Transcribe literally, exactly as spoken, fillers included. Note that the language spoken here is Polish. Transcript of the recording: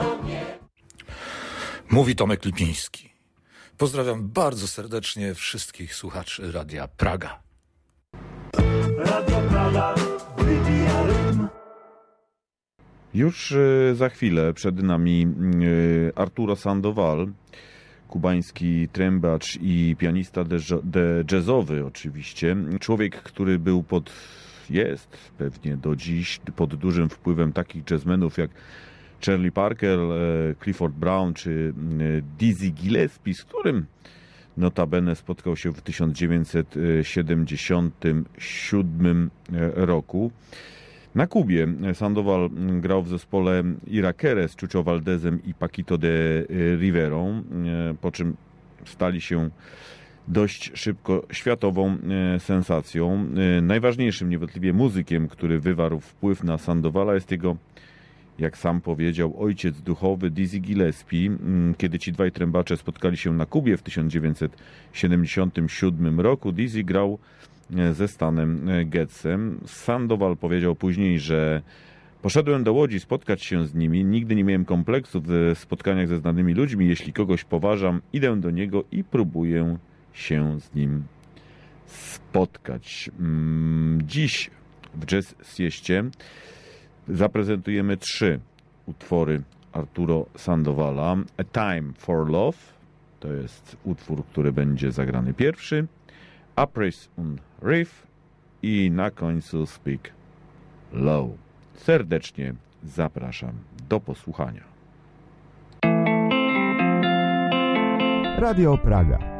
Mówi Tomek Lipiński. Pozdrawiam bardzo serdecznie wszystkich słuchaczy Radia Praga. Radio Praga wybija rytm. Już za chwilę przed nami Arturo Sandoval, kubański trębacz i pianista de jazzowy oczywiście. Człowiek, który był pod, jest pewnie do dziś pod dużym wpływem takich jazzmenów jak Charlie Parker, Clifford Brown czy Dizzy Gillespie, z którym notabene spotkał się w tysiąc dziewięćset siedemdziesiątym siódmym roku. Na Kubie Sandoval grał w zespole Irakere z Chucho Valdezem i Paquito de Riverą, po czym stali się dość szybko światową sensacją. Najważniejszym niewątpliwie muzykiem, który wywarł wpływ na Sandovala, jest jego, jak sam powiedział, ojciec duchowy Dizzy Gillespie. Kiedy ci dwaj trębacze spotkali się na Kubie w tysiąc dziewięćset siedemdziesiątym siódmym roku, Dizzy grał ze Stanem Getsem. Sandoval powiedział później, że poszedłem do Łodzi spotkać się z nimi. Nigdy nie miałem kompleksów w spotkaniach ze znanymi ludźmi. Jeśli kogoś poważam, idę do niego i próbuję się z nim spotkać. Dziś w Jazz Sieście zaprezentujemy trzy utwory Arturo Sandovala. A Time for Love to jest utwór, który będzie zagrany pierwszy. Apres un Riff i na końcu Speak Low. Serdecznie zapraszam do posłuchania. Radio Praga.